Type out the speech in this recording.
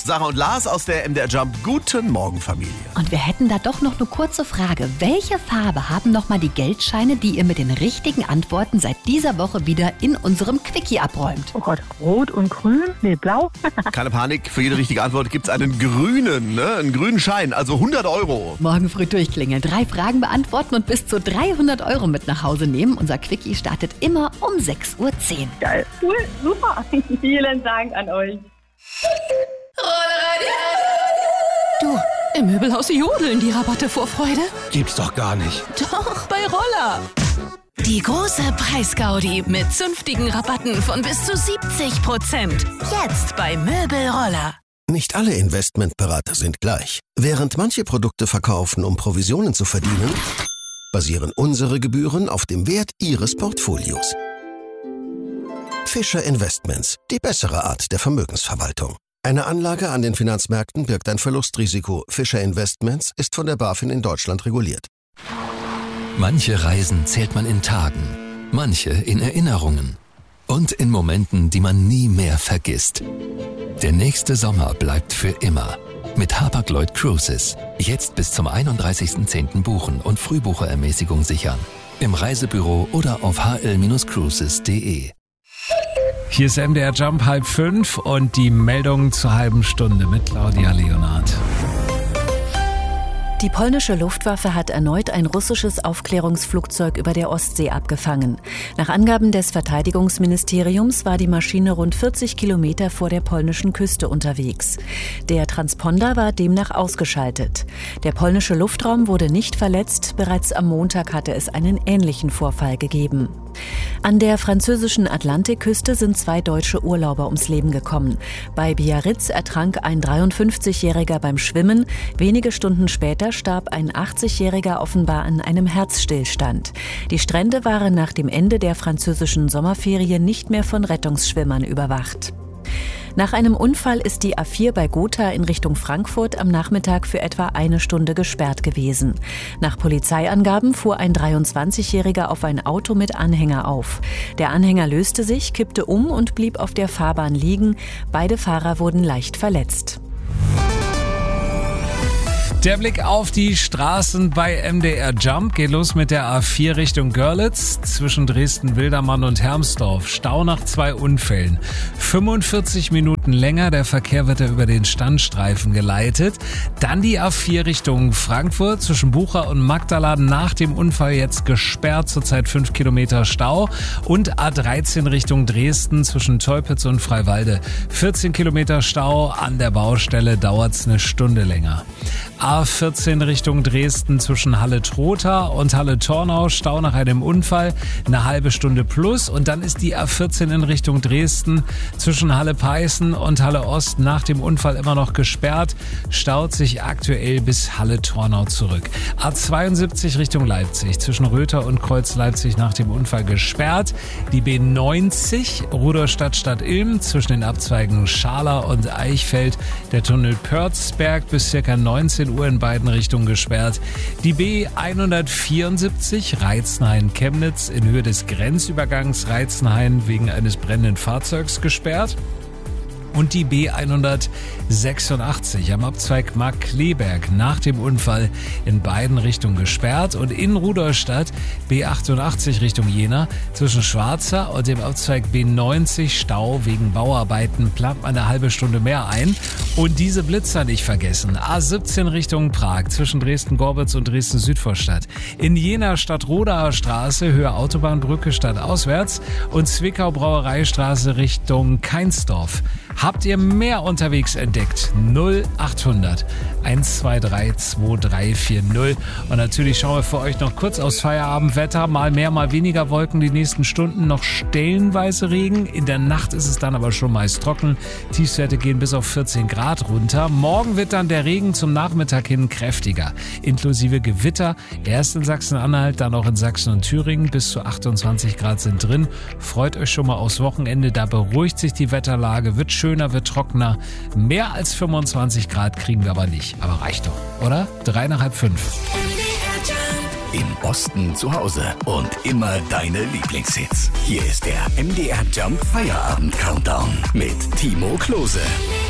Sarah und Lars aus der MDR Jump. Guten Morgen, Familie. Und wir hätten da doch noch eine kurze Frage. Welche Farbe haben nochmal die Geldscheine, die ihr mit den richtigen Antworten seit dieser Woche wieder in unserem Quickie abräumt? Oh Gott, rot und grün? Nee, blau. Keine Panik, für jede richtige Antwort gibt es einen grünen, einen grünen Schein, also 100 €. Morgen früh durchklingeln, 3 Fragen beantworten und bis zu 300 € mit nach Hause nehmen. Unser Quickie startet immer um 6:10 Uhr. Geil. Cool, super. Vielen Dank an euch. Du, im Möbelhaus jodeln die Rabatte vor Freude. Gibt's doch gar nicht. Doch, bei Roller. Die große Preisgaudi mit zünftigen Rabatten von bis zu 70%. Jetzt bei Möbelroller. Nicht alle Investmentberater sind gleich. Während manche Produkte verkaufen, um Provisionen zu verdienen, basieren unsere Gebühren auf dem Wert Ihres Portfolios. Fischer Investments, die bessere Art der Vermögensverwaltung. Eine Anlage an den Finanzmärkten birgt ein Verlustrisiko. Fischer Investments ist von der BaFin in Deutschland reguliert. Manche Reisen zählt man in Tagen, manche in Erinnerungen und in Momenten, die man nie mehr vergisst. Der nächste Sommer bleibt für immer. Mit Hapag-Lloyd Cruises. Jetzt bis zum 31.10. buchen und Frühbucherermäßigung sichern. Im Reisebüro oder auf hl-cruises.de. Hier ist MDR Jump 4:30 und die Meldung zur halben Stunde mit Claudia Leonhardt. Die polnische Luftwaffe hat erneut ein russisches Aufklärungsflugzeug über der Ostsee abgefangen. Nach Angaben des Verteidigungsministeriums war die Maschine rund 40 Kilometer vor der polnischen Küste unterwegs. Der Transponder war demnach ausgeschaltet. Der polnische Luftraum wurde nicht verletzt. Bereits am Montag hatte es einen ähnlichen Vorfall gegeben. An der französischen Atlantikküste sind 2 deutsche Urlauber ums Leben gekommen. Bei Biarritz ertrank ein 53-Jähriger beim Schwimmen. Wenige Stunden später starb ein 80-Jähriger offenbar an einem Herzstillstand. Die Strände waren nach dem Ende der französischen Sommerferien nicht mehr von Rettungsschwimmern überwacht. Nach einem Unfall ist die A4 bei Gotha in Richtung Frankfurt am Nachmittag für etwa 1 Stunde gesperrt gewesen. Nach Polizeiangaben fuhr ein 23-Jähriger auf ein Auto mit Anhänger auf. Der Anhänger löste sich, kippte um und blieb auf der Fahrbahn liegen. Beide Fahrer wurden leicht verletzt. Der Blick auf die Straßen bei MDR Jump geht los mit der A4 Richtung Görlitz zwischen Dresden-Wildermann und Hermsdorf. Stau nach 2 Unfällen. 45 Minuten länger, der Verkehr wird über den Standstreifen geleitet. Dann die A4 Richtung Frankfurt zwischen Bucha und Magdala nach dem Unfall jetzt gesperrt, zurzeit 5 Kilometer Stau. Und A13 Richtung Dresden zwischen Teupitz und Freiwalde. 14 Kilometer Stau, an der Baustelle dauert's 1 Stunde länger. A14 Richtung Dresden zwischen Halle-Trotha und Halle-Tornau, Stau nach einem Unfall, 1 halbe Stunde plus. Und dann ist die A14 in Richtung Dresden zwischen Halle-Peißen und Halle-Ost nach dem Unfall immer noch gesperrt, staut sich aktuell bis Halle-Tornau zurück. A72 Richtung Leipzig zwischen Röther und Kreuz Leipzig nach dem Unfall gesperrt. Die B90 Rudolstadt-Stadt Ilm zwischen den Abzweigen Scharler und Eichfeld, der Tunnel Pörzberg bis ca. 19 Uhr in beiden Richtungen gesperrt. Die B174 Reizenhain-Chemnitz in Höhe des Grenzübergangs Reizenhain wegen eines brennenden Fahrzeugs gesperrt. Und die B186 am Abzweig Markkleeberg nach dem Unfall in beiden Richtungen gesperrt. Und in Rudolstadt B88 Richtung Jena zwischen Schwarzer und dem Abzweig B90 Stau wegen Bauarbeiten, plant man 1 halbe Stunde mehr ein. Und diese Blitzer nicht vergessen. A17 Richtung Prag zwischen Dresden-Gorbitz und Dresden-Südvorstadt. In Jena Stadtrodaer Straße Höhe Autobahnbrücke stadtauswärts und Zwickau-Brauereistraße Richtung Keinsdorf. Habt ihr mehr unterwegs entdeckt? 0800 123 2340. Und natürlich schauen wir für euch noch kurz aufs Feierabendwetter. Mal mehr, mal weniger Wolken die nächsten Stunden. Noch stellenweise Regen. In der Nacht ist es dann aber schon meist trocken. Tiefstwerte gehen bis auf 14 Grad runter. Morgen wird dann der Regen zum Nachmittag hin kräftiger. Inklusive Gewitter. Erst in Sachsen-Anhalt, dann auch in Sachsen und Thüringen. Bis zu 28 Grad sind drin. Freut euch schon mal aufs Wochenende. Da beruhigt sich die Wetterlage. Wird schöner, wird trockener. Mehr als 25 Grad kriegen wir aber nicht. Aber reicht doch, oder? 3 nach halb 5. Im Osten zu Hause und immer deine Lieblingshits. Hier ist der MDR Jump Feierabend Countdown mit Timo Klose.